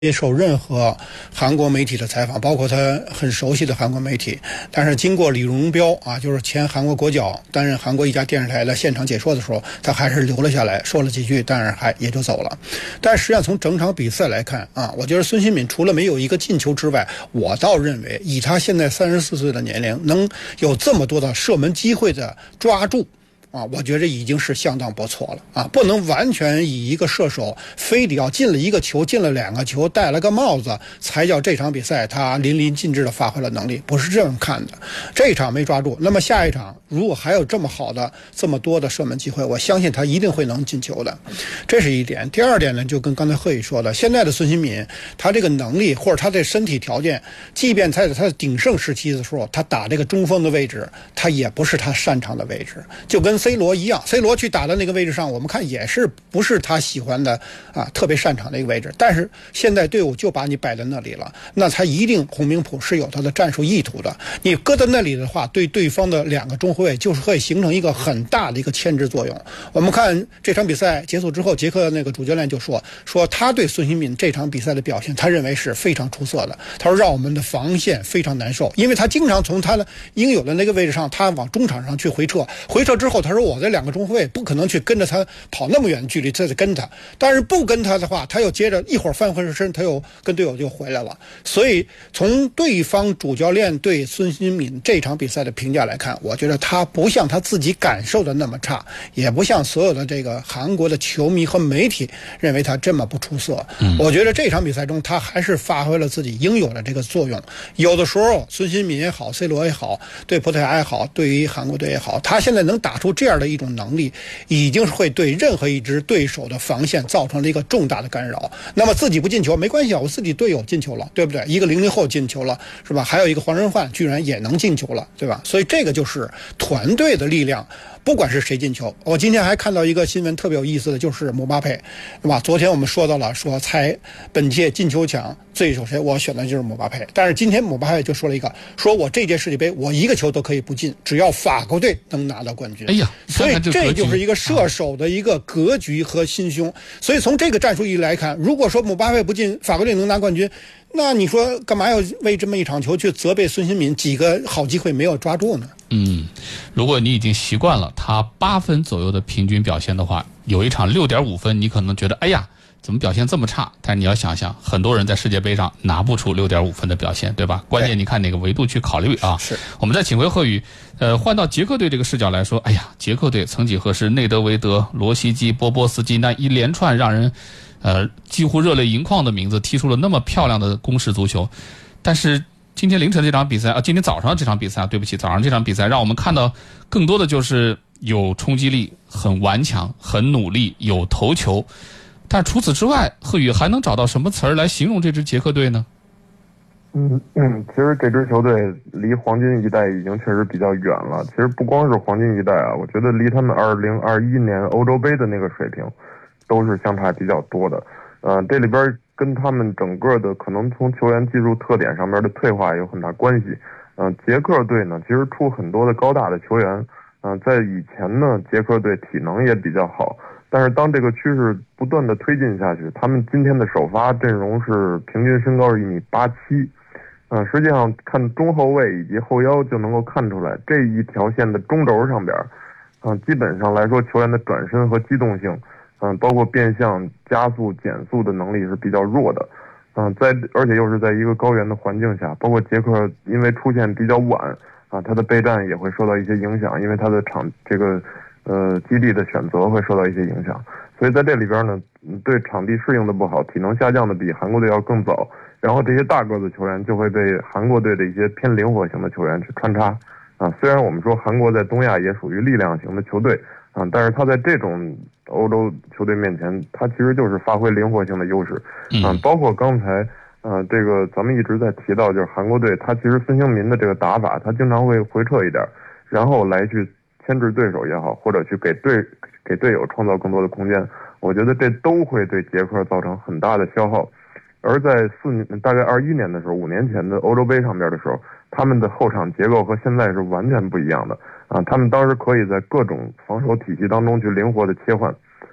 接受任何韩国媒体的采访，包括他很熟悉的韩国媒体。但是经过李荣彪就是前韩国国脚，担任韩国一家电视台的现场解说的时候，他还是留了下来，说了几句，但是也就走了。但实际上从整场比赛来看我觉得孙兴慜除了没有一个进球之外，我倒认为以他现在34岁的年龄，能有这么多的射门机会的抓住。我觉得已经是相当不错了不能完全以一个射手非得要进了一个球、进了2个球、戴了个帽子才叫这场比赛他淋漓尽致的发挥了能力，不是这样看的。这一场没抓住，那么下一场如果还有这么好的、这么多的射门机会，我相信他一定会能进球的，这是一点。第二点呢，就跟刚才贺宇说的，现在的孙兴慜他这个能力或者他的身体条件，即便在他的鼎盛时期的时候，他打这个中锋的位置，他也不是他擅长的位置，就跟C 罗一样，C 罗去打的那个位置上，我们看也是不是他喜欢的特别擅长的一个位置。但是现在队伍就把你摆在那里了，那他一定洪明甫是有他的战术意图的。你搁在那里的话，对对方的2个中后卫就是会形成一个很大的一个牵制作用。我们看这场比赛结束之后，捷克那个主教练就说他对孙兴慜这场比赛的表现，他认为是非常出色的。他说让我们的防线非常难受，因为他经常从他的应有的那个位置上，他往中场上去回撤之后，他说我这2个中后卫不可能去跟着他跑那么远的距离再跟他，但是不跟他的话，他又接着一会儿翻回身，他又跟队友就回来了。所以从对方主教练对孙兴慜这场比赛的评价来看，我觉得他不像他自己感受的那么差，也不像所有的这个韩国的球迷和媒体认为他这么不出色。我觉得这场比赛中他还是发挥了自己应有的这个作用。有的时候孙兴慜也好，C 罗也好，对葡萄牙也好，对于韩国队也好，他现在能打出这样的一种能力，已经会对任何一支对手的防线造成了一个重大的干扰。那么自己不进球没关系我自己队友进球了，对不对？一个00后进球了，是吧？还有一个黄仁焕居然也能进球了，对吧？所以这个就是团队的力量，不管是谁进球。我今天还看到一个新闻特别有意思的，就是姆巴佩，对吧？昨天我们说到了，说猜本届进球奖最首谁，我选的就是姆巴佩。但是今天姆巴佩就说了一个，说我这届世界杯我一个球都可以不进，只要法国队能拿到冠军。 哎呀， 所以这就是一个射手的一个格局和心胸。所以从这个战术意义来看，如果说姆巴佩不进，法国队能拿冠军，那你说干嘛要为这么一场球去责备孙兴慜几个好机会没有抓住呢？ 如果你已经习惯了他8分左右的平均表现的话，有一场6.5分，你可能觉得哎呀怎么表现这么差？但是你要想想，很多人在世界杯上拿不出6.5分的表现，对吧？关键你看哪个维度去考虑啊？ 是。 我们再请回贺宇，换到捷克队这个视角来说，哎呀，捷克队曾几何时，内德维德、罗西基、波波斯基那一连串让人几乎热泪盈眶的名字，踢出了那么漂亮的攻势足球。但是今天凌晨这场比赛今天早上这场比赛对不起，早上这场比赛让我们看到更多的就是有冲击力，很顽强，很努力，有头球。但除此之外，贺宇还能找到什么词儿来形容这支捷克队呢？ 其实这支球队离黄金一代已经确实比较远了。其实不光是黄金一代我觉得离他们2021年欧洲杯的那个水平都是相差比较多的。这里边跟他们整个的可能从球员技术特点上面的退化有很大关系。捷克队呢，其实出很多的高大的球员。在以前呢，捷克队体能也比较好。但是当这个趋势不断的推进下去，他们今天的首发阵容是平均身高是1.87米。实际上看中后卫以及后腰就能够看出来，这一条线的中轴上边，基本上来说球员的转身和机动性，包括变向、加速、减速的能力是比较弱的。而且又是在一个高原的环境下，包括捷克因为出现比较晚，他的备战也会受到一些影响，因为他的基地的选择会受到一些影响。所以在这里边呢，对场地适应的不好，体能下降的比韩国队要更早，然后这些大个子球员就会被韩国队的一些偏灵活型的球员去穿插。虽然我们说韩国在东亚也属于力量型的球队，但是他在这种欧洲球队面前，他其实就是发挥灵活性的优势。包括刚才这个咱们一直在提到，就是韩国队他其实孙兴慜的这个打法，他经常会回撤一点，然后来去牵制对手也好，或者去给队友创造更多的空间。我觉得这都会对捷克造成很大的消耗。而在大概21年的时候，5年前的欧洲杯上边的时候，他们的后场结构和现在是完全不一样的他们当时可以在各种防守体系当中去灵活的切换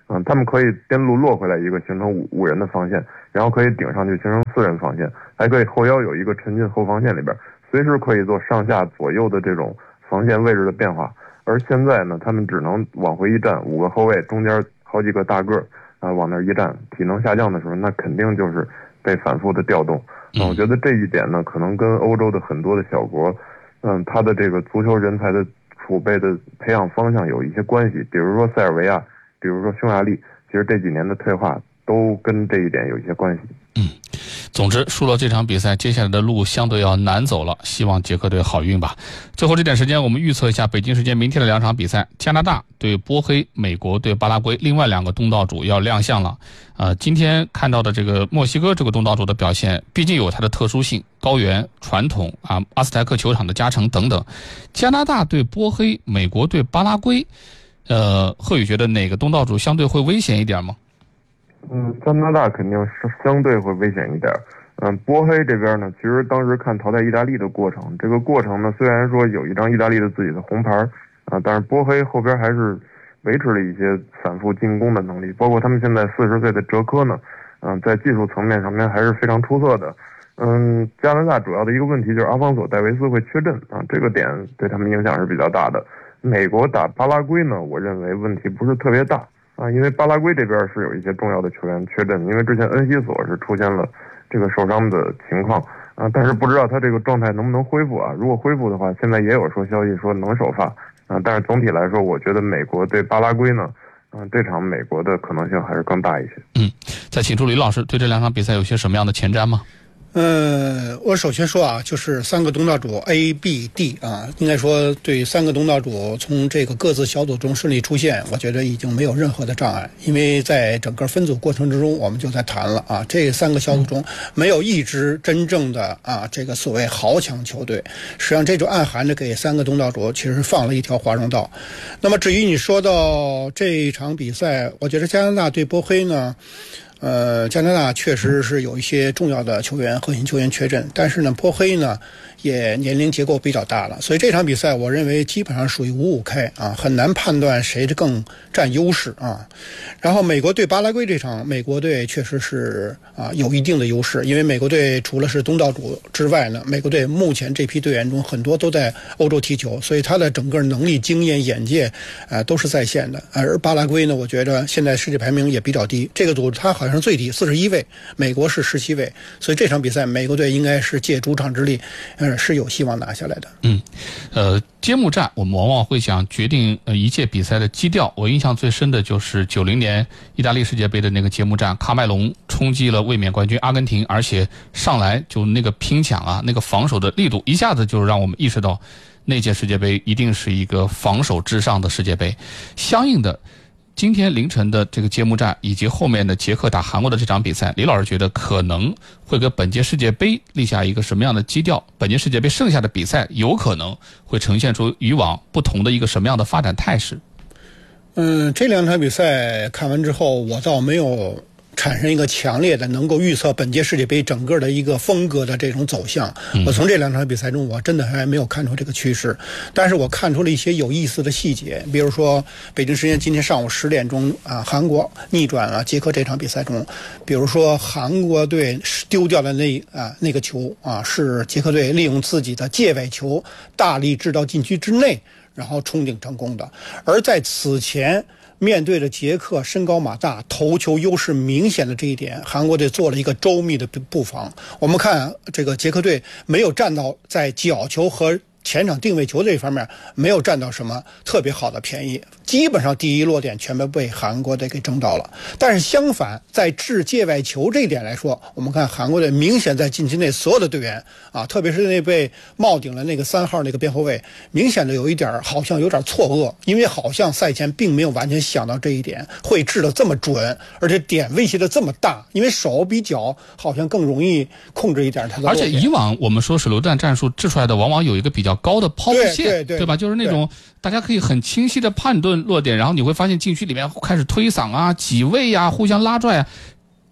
他们可以边路落回来一个形成五人的防线，然后可以顶上去形成4人防线，还可以后腰有一个沉进后防线里边，随时可以做上下左右的这种防线位置的变化。而现在呢，他们只能往回一站，5个后卫中间好几个大个往那一站，体能下降的时候，那肯定就是被反复的调动。我觉得这一点呢，可能跟欧洲的很多的小国，他的这个足球人才的储备的培养方向有一些关系。比如说塞尔维亚，比如说匈牙利，其实这几年的退化都跟这一点有一些关系。 总之输了这场比赛，接下来的路相对要难走了，希望捷克队好运吧。最后这点时间，我们预测一下北京时间明天的2场比赛：加拿大对波黑，美国对巴拉圭，另外2个东道主要亮相了。今天看到的这个墨西哥这个东道主的表现，毕竟有它的特殊性，高原、传统阿斯泰克球场的加成等等。加拿大对波黑，美国对巴拉圭，贺宇觉得哪个东道主相对会危险一点吗？ 加拿大肯定是相对会危险一点。波黑这边呢，其实当时看淘汰意大利的过程，这个过程呢，虽然说有一张意大利的自己的红牌但是波黑后边还是维持了一些反复进攻的能力，包括他们现在40岁的哲科呢，在技术层面上面还是非常出色的。加拿大主要的一个问题就是阿方索戴维斯会缺阵这个点对他们影响是比较大的。美国打巴拉圭呢，我认为问题不是特别大。因为巴拉圭这边是有一些重要的球员缺阵，因为之前恩西索是出现了这个受伤的情况但是不知道他这个状态能不能恢复如果恢复的话，现在也有消息说能首发但是总体来说，我觉得美国对巴拉圭呢，这场美国的可能性还是更大一些。 再请出李老师，对这2场比赛有些什么样的前瞻吗？ 我首先说就是3个东道主 A、B、D 应该说对3个东道主从这个各自小组中顺利出现，我觉得已经没有任何的障碍，因为在整个分组过程之中，我们就在谈了这3个小组中没有一支真正的这个所谓豪强球队，实际上这就暗含着给3个东道主其实放了一条华容道。那么至于你说到这一场比赛，我觉得加拿大对波黑呢，加拿大确实是有一些重要的球员、核心球员缺阵，但是呢，波黑呢也年龄结构比较大了，所以这场比赛我认为基本上属于5-5开很难判断谁更占优势然后美国对巴拉圭这场，美国队确实是有一定的优势，因为美国队除了是东道主之外呢，美国队目前这批队员中很多都在欧洲踢球，所以他的整个能力、经验、眼界都是在线的。而巴拉圭呢，我觉得现在世界排名也比较低，这个组他好像最低41位，美国是17位，所以这场比赛美国队应该是借主场之力是有希望拿下来的。 揭幕战我们往往会想决定一届比赛的基调，我印象最深的就是90年意大利世界杯的那个揭幕战，喀麦隆冲击了卫冕冠军阿根廷，而且上来就那个拼抢那个防守的力度，一下子就让我们意识到那届世界杯一定是一个防守至上的世界杯。相应的今天凌晨的这个揭幕战以及后面的捷克打韩国的这场比赛，李老师觉得可能会给本届世界杯立下一个什么样的基调？本届世界杯剩下的比赛有可能会呈现出以往不同的一个什么样的发展态势？ 这2场比赛看完之后，我倒没有产生一个强烈的能够预测本届世界杯整个的一个风格的这种走向。我从这2场比赛中，我真的还没有看出这个趋势，但是我看出了一些有意思的细节，比如说北京时间今天上午10点钟韩国逆转了捷克这场比赛中，比如说韩国队丢掉的那个球是捷克队利用自己的界外球大力制到禁区之内，然后冲顶成功的。而在此前面对着捷克身高马大、头球优势明显的这一点，韩国队做了一个周密的布防。我们看这个捷克队没有占到在角球和前场定位球这一方面没有占到什么特别好的便宜，基本上第一落点全部被韩国队给争到了。但是相反，在制界外球这一点来说，我们看韩国队明显在禁区内所有的队员特别是那被帽顶的那个3号那个边后卫，明显的有一点好像有点错愕，因为好像赛前并没有完全想到这一点会制得这么准，而且点威胁的这么大，因为手比脚好像更容易控制一点它的落点。 而且以往我们说手榴弹战术制出来的往往有一个比较高的抛物线，对吧？就是那种大家可以很清晰的判断落点，然后你会发现禁区里面开始推搡挤位互相拉拽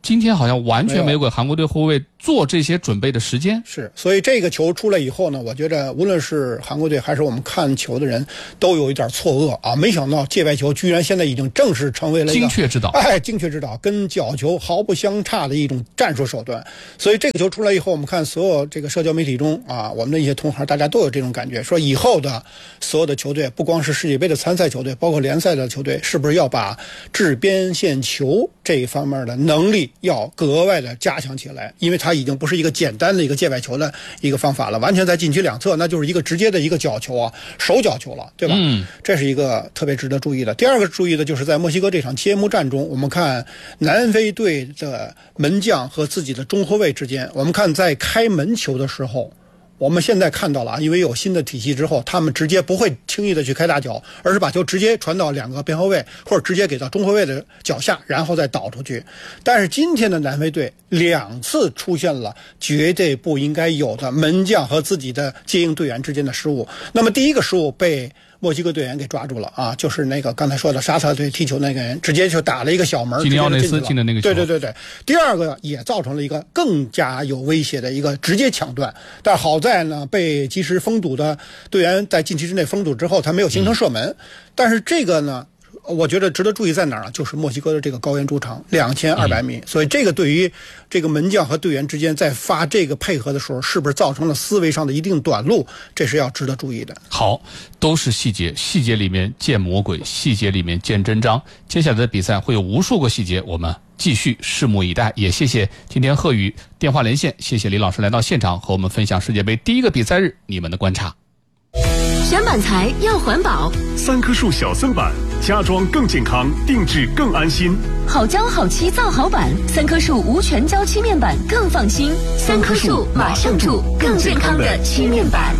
今天好像完全没有给韩国队后卫做这些准备的时间。 是，所以这个球出来以后呢，我觉得无论是韩国队还是我们看球的人都有一点错愕啊！没想到界外球居然现在已经正式成为了一个精确指导， 精确指导跟角球毫不相差的一种战术手段。所以这个球出来以后，我们看所有这个社交媒体中啊，我们的一些同行大家都有这种感觉，说以后的所有的球队，不光是世界杯的参赛球队，包括联赛的球队，是不是要把制边线球这一方面的能力要格外的加强起来？因为它已经不是一个简单的一个界外球的一个方法了，完全在禁区两侧，那就是一个直接的一个角球啊，手角球了，对吧？这是一个特别值得注意的。第二个注意的就是在墨西哥这场揭幕战中，我们看南非队的门将和自己的中后卫之间，我们看在开门球的时候，我们现在看到了啊，因为有新的体系之后，他们直接不会轻易的去开大脚，而是把球直接传到两个边后卫，或者直接给到中后卫的脚下，然后再倒出去。但是今天的南非队2次出现了绝对不应该有的门将和自己的接应队员之间的失误。那么第一个失误被墨西哥队员给抓住了啊，就是那个刚才说的沙特队踢球那个人，直接就打了一个小门， 基尼奥内斯进的那个球。 对。第二个也造成了一个更加有威胁的一个直接抢断，但好在呢，被及时封堵的队员在禁区之内封堵之后，他没有形成射门。但是这个呢，我觉得值得注意在哪儿呢？就是墨西哥的这个高原主场2200米，所以这个对于这个门将和队员之间在发这个配合的时候，是不是造成了思维上的一定短路？这是要值得注意的。 好，都是细节，细节里面见魔鬼，细节里面见真章。接下来的比赛会有无数个细节，我们继续拭目以待。也谢谢今天贺宇电话连线，谢谢李老师来到现场和我们分享世界杯第一个比赛日你们的观察。 选板材要环保 ，3棵树小森板，家装更健康，定制更安心。 好胶好漆造好板，3棵树无全胶漆面板更放心。3棵树马上住更健康的漆面板。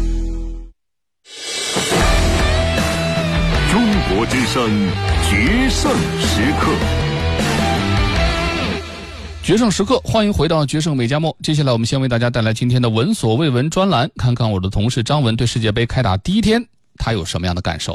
中国之声决胜时刻。 决胜时刻，欢迎回到决胜美加墨。接下来我们先为大家带来今天的闻所未闻专栏，看看我的同事张文对世界杯开打第一天他有什么样的感受。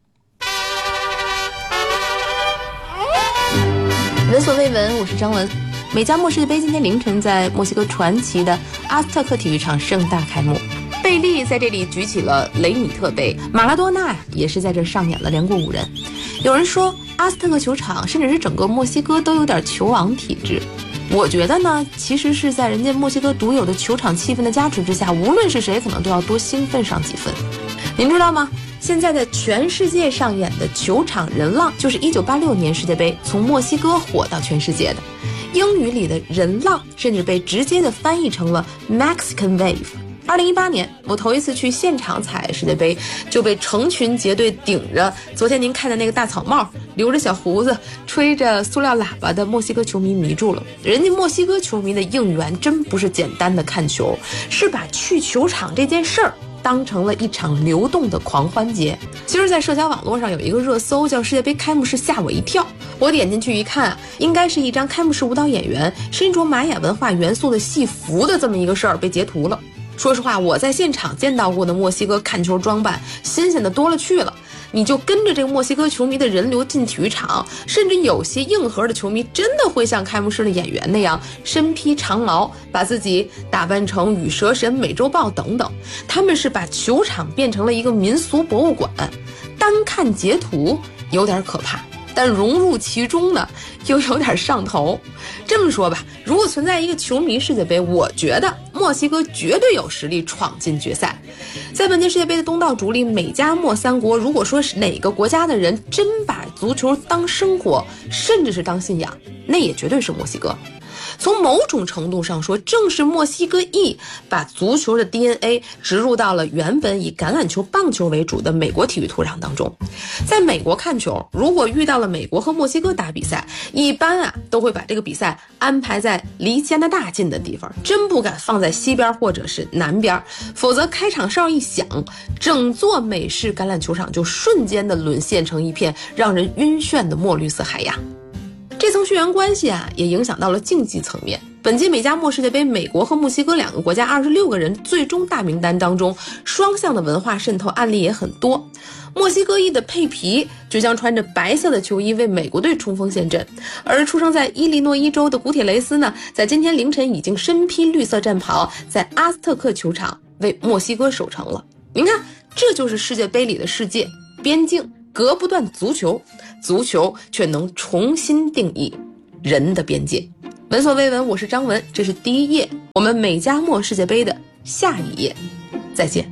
闻所未闻，我是张文。美加墨世界杯今天凌晨在墨西哥传奇的阿斯特克体育场盛大开幕，贝利在这里举起了雷米特杯，马拉多纳也是在这上演了连过5人。有人说阿斯特克球场甚至是整个墨西哥都有点球王体质，我觉得呢，其实是在人家墨西哥独有的球场气氛的加持之下，无论是谁可能都要多兴奋上几分。您知道吗？现在在全世界上演的球场人浪，就是1986年世界杯从墨西哥火到全世界的。英语里的人浪甚至被直接的翻译成了 Mexican Wave。2018年，我头一次去现场踩世界杯，就被成群结队顶着昨天您看的那个大草帽，留着小胡子，吹着塑料喇叭的墨西哥球迷迷住了。人家墨西哥球迷的应援真不是简单的看球，是把去球场这件事儿当成了一场流动的狂欢节。其实在社交网络上有一个热搜叫世界杯开幕式吓我一跳，我点进去一看，应该是一张开幕式舞蹈演员身着玛雅文化元素的戏服的这么一个事儿被截图了。说实话，我在现场见到过的墨西哥看球装扮新鲜的多了去了，你就跟着这个墨西哥球迷的人流进体育场，甚至有些硬核的球迷真的会像开幕式的演员那样身披长毛，把自己打扮成羽蛇神、美洲豹等等。他们是把球场变成了一个民俗博物馆，单看截图有点可怕，但融入其中呢又有点上头。这么说吧，如果存在一个球迷世界杯，我觉得墨西哥绝对有实力闯进决赛。在本届世界杯的东道主里，美加墨3国，如果说是哪个国家的人真把足球当生活，甚至是当信仰，那也绝对是墨西哥。从某种程度上说，正是墨西哥裔把足球的 DNA 植入到了原本以橄榄球、棒球为主的美国体育土壤当中。在美国看球，如果遇到了美国和墨西哥打比赛，一般都会把这个比赛安排在离加拿大近的地方，真不敢放在西边或者是南边，否则开场哨一响，整座美式橄榄球场就瞬间的沦陷成一片让人晕眩的墨绿色海洋。这层血缘关系也影响到了竞技层面。 本届美加墨世界杯，美国和墨西哥2个国家26个人最终大名单当中，双向的文化渗透案例也很多。墨西哥裔的佩皮就将穿着白色的球衣为美国队冲锋陷阵，而出生在伊利诺伊州的古铁雷斯呢，在今天凌晨已经身披绿色战袍，在阿斯特克球场为墨西哥守城了。您看，这就是世界杯里的世界，边境隔不断足球，足球却能重新定义人的边界。闻所未闻，我是张文，这是第1页，我们美加墨世界杯的下一页，再见。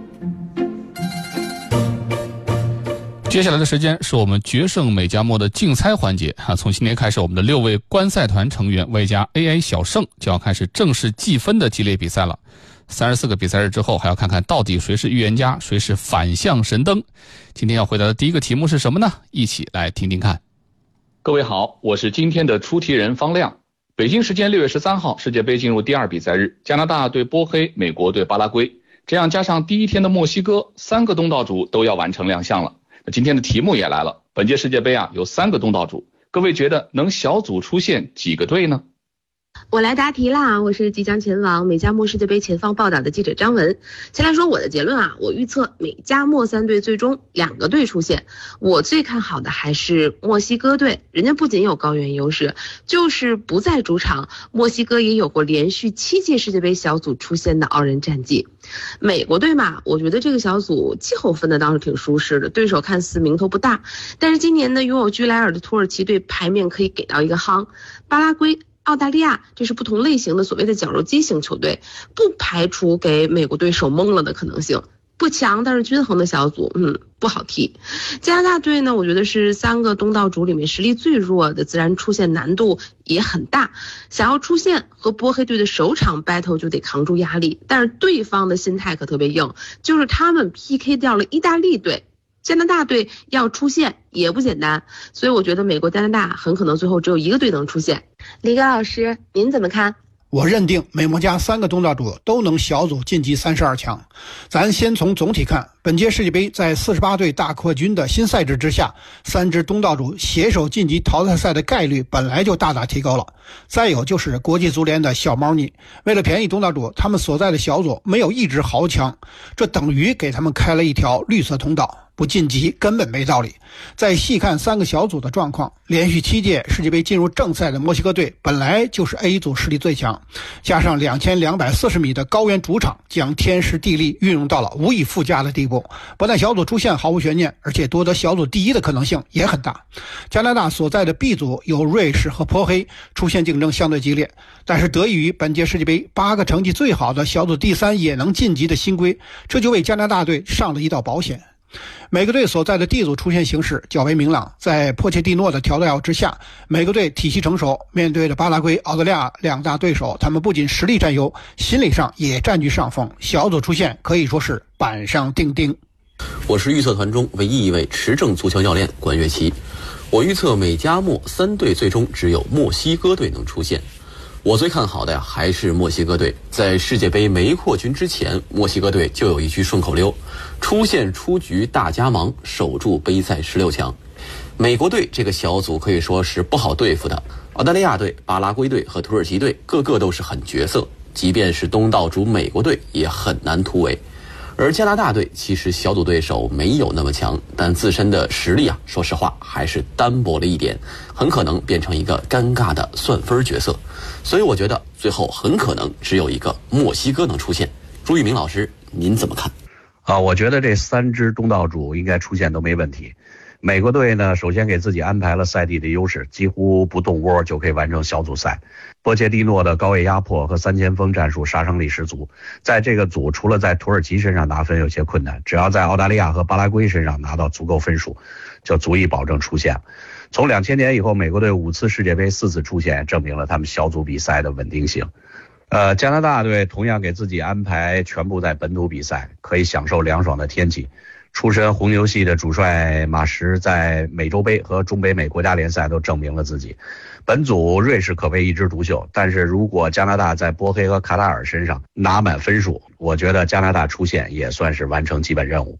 接下来的时间是我们决胜美加墨的竞猜环节从今天开始，我们的6位观赛团成员外加 AI 小胜就要开始正式计分的激烈比赛了。34个比赛日之后，还要看看到底谁是预言家，谁是反向神灯。今天要回答的第一个题目是什么呢？一起来听听看。 各位好，我是今天的出题人方亮。北京时间6月13号，世界杯进入第2比赛日，加拿大对波黑，美国对巴拉圭，这样加上第1天的墨西哥，3个东道主都要完成亮相了。那今天的题目也来了，本届世界杯有3个东道主，各位觉得能小组出现几个队呢？ 我来答题啦！我是即将前往美加墨世界杯前方报道的记者张文。先来说我的结论我预测美加墨3队最终2个队出现。我最看好的还是墨西哥队，人家不仅有高原优势，就是不在主场，墨西哥也有过连续7届世界杯小组出现的傲人战绩。美国队嘛，我觉得这个小组季后分的倒是挺舒适的，对手看似名头不大，但是今年呢拥有居莱尔的土耳其队牌面可以给到一个夯。巴拉圭、澳大利亚，这是不同类型的所谓的绞肉机型球队，不排除给美国队手懵了的可能性。不强但是均衡的小组，不好踢。加拿大队呢，我觉得是3个东道主里面实力最弱的，自然出现难度也很大。想要出现和波黑队的首场 battle 就得扛住压力，但是对方的心态可特别硬，就是他们 PK 掉了意大利队。加拿大队要出现也不简单，所以我觉得美国加拿大很可能最后只有1个队能出现。李哥老师，您怎么看？ 我认定美墨加3个东道主都能小组晋级32强。咱先从总体看，本届世界杯在48队大扩军的新赛制之下，3支东道主携手晋级淘汰赛的概率本来就大大提高了。再有就是国际足联的小猫腻，为了便宜东道主，他们所在的小组没有一支豪强，这等于给他们开了一条绿色通道，不晋级根本没道理。再细看3个小组的状况，连续7届世界杯进入正赛的墨西哥队本来就是 A 组实力最强，加上2240米的高原主场，将天时地利运用到了无以复加的地步，不但小组出线毫无悬念，而且夺得小组第1的可能性也很大。加拿大所在的 B 组有瑞士和波黑，出线竞争相对激烈，但是得益于本届世界杯8个成绩最好的小组第3也能晋级的新规，这就为加拿大队上了一道保险。每个队所在的 D 组出现形势较为明朗，在波切蒂诺的调教之下，每个队体系成熟，面对着巴拉圭、澳大利亚2大对手，他们不仅实力占优，心理上也占据上风，小组出线可以说是板上钉钉。 我是预测团中唯一一位持证足球教练关岳奇，我预测美加墨3队最终只有墨西哥队能出现。我最看好的还是墨西哥队。在世界杯没扩军之前，墨西哥队就有一句顺口溜：出线出局大加忙，守住杯赛16强。美国队这个小组可以说是不好对付的，澳大利亚队、巴拉圭队和土耳其队个个都是狠角色，即便是东道主美国队也很难突围。而加拿大队其实小组对手没有那么强，但自身的实力说实话还是单薄了一点，很可能变成一个尴尬的算分角色。所以我觉得最后很可能只有一个墨西哥能出现。朱玉明老师，您怎么看？ 我觉得这3支东道主应该出现都没问题。美国队呢，首先给自己安排了赛地的优势，几乎不动窝就可以完成小组赛。波切蒂诺的高位压迫和3前锋战术杀伤力十足，在这个组除了在土耳其身上拿分有些困难，只要在澳大利亚和巴拉圭身上拿到足够分数，就足以保证出线。从2000年以后，美国队5次世界杯4次出线，证明了他们小组比赛的稳定性。加拿大队同样给自己安排全部在本土比赛，可以享受凉爽的天气。出身红牛系的主帅马什在美洲杯和中北美国家联赛都证明了自己。本组瑞士可谓一枝独秀，但是如果加拿大在波黑和卡塔尔身上拿满分数，我觉得加拿大出线也算是完成基本任务。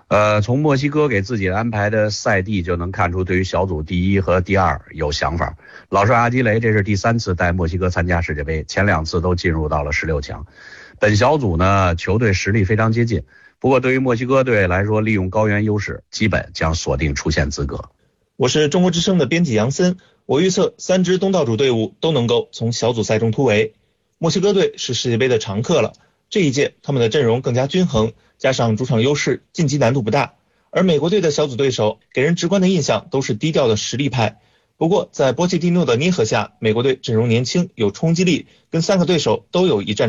从墨西哥给自己安排的赛地就能看出，对于小组第一和第二有想法。老帅阿基雷这是第3次带墨西哥参加世界杯，前2次都进入到了16强。本小组呢，球队实力非常接近，不过对于墨西哥队来说，利用高原优势，基本将锁定出线资格。 我是中国之声的编辑杨森，我预测3支东道主队伍都能够从小组赛中突围。墨西哥队是世界杯的常客了，这一届他们的阵容更加均衡，加上主场优势，晋级难度不大。而美国队的小组对手给人直观的印象都是低调的实力派。不过在波切蒂诺的捏合下，美国队阵容年轻，有冲击力，跟3个对手都有一战